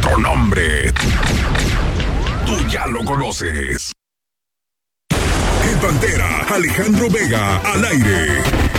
Nuestro nombre, tú ya lo conoces. En Pantera, Alejandro Vega, al aire.